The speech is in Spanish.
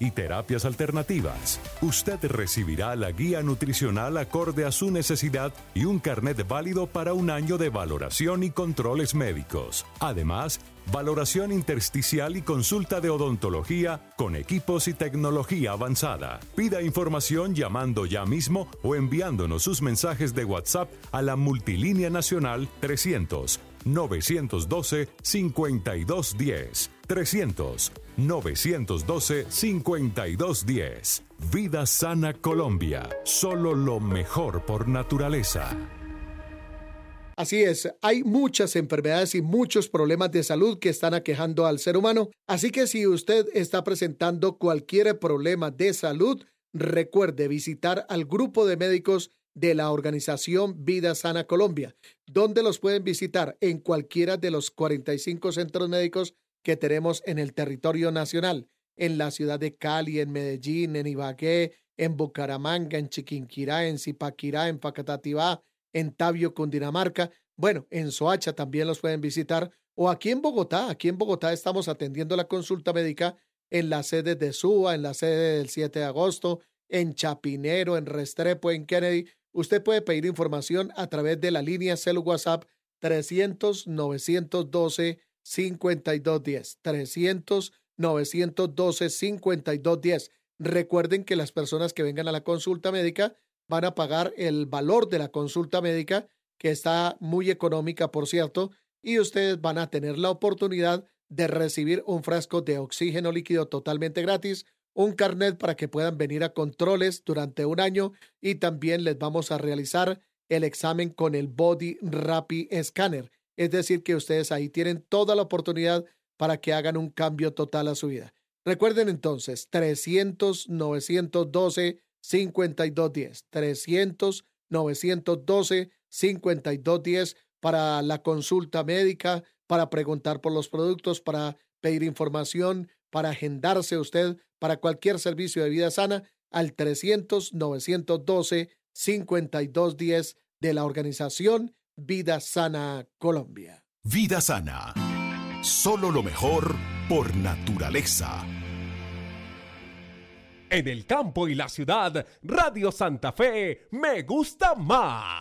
y terapias alternativas. Usted recibirá la guía nutricional acorde a su necesidad y un carnet válido para un año de valoración y controles médicos. Además, valoración intersticial y consulta de odontología con equipos y tecnología avanzada. Pida información llamando ya mismo o enviándonos sus mensajes de WhatsApp a la multilínea nacional 300-912-5210. 300-912-5210. Vida Sana Colombia. Solo lo mejor por naturaleza. Así es, hay muchas enfermedades y muchos problemas de salud que están aquejando al ser humano. Así que si usted está presentando cualquier problema de salud, recuerde visitar al grupo de médicos de la organización Vida Sana Colombia, donde los pueden visitar en cualquiera de los 45 centros médicos que tenemos en el territorio nacional, en la ciudad de Cali, en Medellín, en Ibagué, en Bucaramanga, en Chiquinquirá, en Zipaquirá, en Facatativá, en Tabio, Cundinamarca. Bueno, en Soacha también los pueden visitar, o aquí en Bogotá. Aquí en Bogotá estamos atendiendo la consulta médica en la sede de SUA, en la sede del 7 de agosto, en Chapinero, en Restrepo, en Kennedy. Usted puede pedir información a través de la línea celu WhatsApp 300-912-5210. 300-912-5210. Recuerden que las personas que vengan a la consulta médica van a pagar el valor de la consulta médica, que está muy económica, por cierto, y ustedes van a tener la oportunidad de recibir un frasco de oxígeno líquido totalmente gratis, un carnet para que puedan venir a controles durante un año, y también les vamos a realizar el examen con el Body Rapid Scanner. Es decir, que ustedes ahí tienen toda la oportunidad para que hagan un cambio total a su vida. Recuerden entonces, 300-912-5210, 300-912-5210 para la consulta médica, para preguntar por los productos, para pedir información, para agendarse usted para cualquier servicio de vida sana al 300-912-5210 de la organización Vida Sana Colombia. Vida Sana. Solo lo mejor por naturaleza. En el campo y la ciudad, Radio Santa Fe me gusta más.